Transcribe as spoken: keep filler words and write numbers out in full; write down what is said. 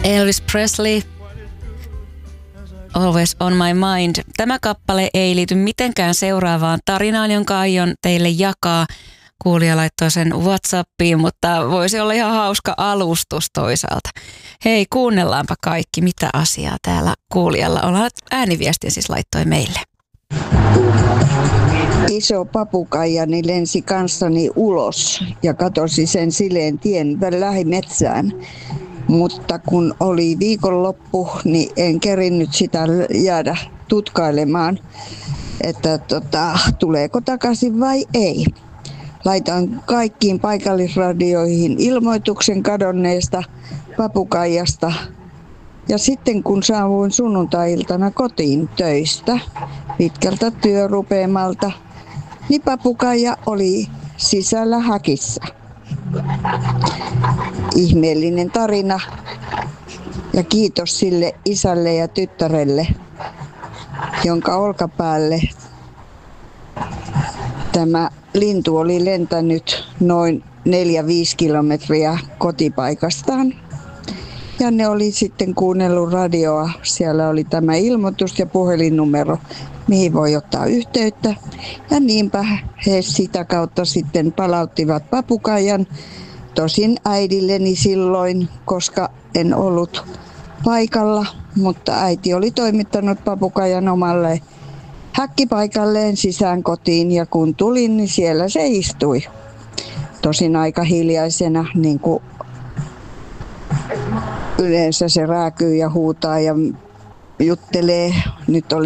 Elvis Presley, Always on my mind. Tämä kappale ei liity mitenkään seuraavaan tarinaan, jonka aion teille jakaa. Kuulija laittoi sen WhatsAppiin, mutta voisi olla ihan hauska alustus toisaalta. Hei, kuunnellaanpa kaikki, mitä asiaa täällä kuulijalla on. Ääniviestin siis laittoi meille. Iso papukaijani lensi kanssani ulos ja katosi sen sileen tien lähimetsään. Mutta kun oli viikonloppu, niin en kerinnyt sitä jäädä tutkailemaan, että tota, tuleeko takaisin vai ei. Laitan kaikkiin paikallisradioihin ilmoituksen kadonneesta papukaijasta. Ja sitten kun saavuin sunnuntai-iltana kotiin töistä pitkältä työrupeamalta, niin papukaija oli sisällä häkissä. Ihmeellinen tarina ja kiitos sille isälle ja tyttärelle, jonka olkapäälle tämä lintu oli lentänyt noin neljä viisi kilometriä kotipaikastaan. Ja ne oli sitten kuunnellut radioa. Siellä oli tämä ilmoitus ja puhelinnumero, mihin voi ottaa yhteyttä. Ja niinpä he sitä kautta sitten palauttivat papukaijan. Tosin äidilleni silloin, koska en ollut paikalla, mutta äiti oli toimittanut papukaijan omalle häkkipaikalleen sisään kotiin ja kun tulin, niin siellä se istui. Tosin aika hiljaisena, niin kuin yleensä se rääkyy ja huutaa ja juttelee. Nyt oli